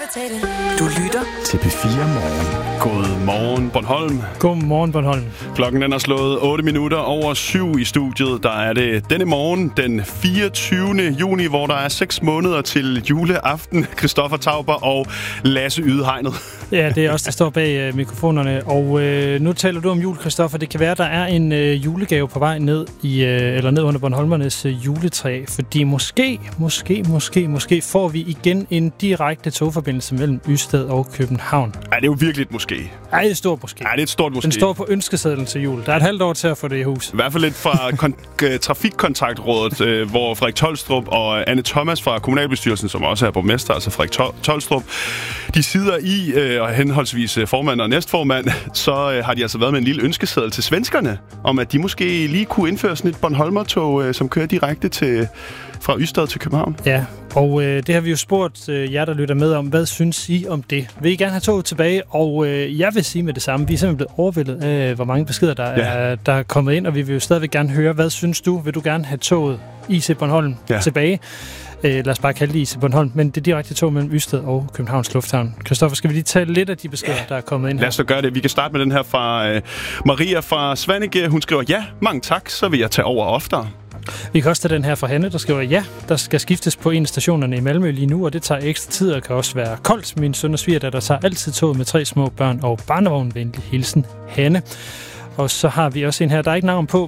Du lytter til P4 Morgen. Godmorgen, Bornholm. Godmorgen, Bornholm. Klokken den er slået 8 minutter over 7 i studiet. Der er det denne morgen, den 24. juni, hvor der er 6 måneder til juleaften. Christoffer Tauber og Lasse Ydehegnet. Ja, det er også der står bag mikrofonerne. Og nu taler du om jul, Christoffer. Det kan være, der er en julegave på vej ned ned under Bornholmernes juletræ. Fordi måske får vi igen en direkte togforbindelse mellem Ystad og København. Ja, det er jo virkelig et måske. Ej, det er stort måske. Ja, det er et stort måske. Den står på ønskesedlen til jul. Der er et halvt år til at få det i hus. I hvert fald lidt fra Trafikkontaktrådet, hvor Frederik Tolstrup og Anne Thomas fra kommunalbestyrelsen, som også er borgmester, altså Frederik Tolstrup, de sidder i, og henholdsvis formand og næstformand, så har de altså været med en lille ønskeseddel til svenskerne, om at de måske lige kunne indføre sådan et Bornholmertog, som kører direkte fra Ystad til København. Ja, og det har vi jo spurgt jer, der lytter med om. Hvad synes I om det? Vil I gerne have toget tilbage? Og jeg vil sige med det samme. Vi er simpelthen blevet overvældet af, hvor mange beskeder der er kommet ind, og vi vil jo stadigvæk gerne høre, hvad synes du? Vil du gerne have toget IC Bornholm tilbage? Lad os bare kalde det IC Bornholm, men det er direkte tog mellem Ystad og Københavns Lufthavn. Christoffer, skal vi lige tage lidt af de beskeder, der er kommet ind her? Lad os da gøre det. Vi kan starte med den her fra Maria fra Svanike. Hun skriver, ja, mange tak, så vil jeg tage over oftere. Vi kan også tage den her fra Hanne, der skriver, ja, der skal skiftes på en af stationerne i Malmø lige nu, og det tager ekstra tid og kan også være koldt. Min søn og svigerdatter tager altid toget med 3 små børn og barnevogn. Venlig hilsen, Hanne. Og så har vi også en her, der er ikke navn på,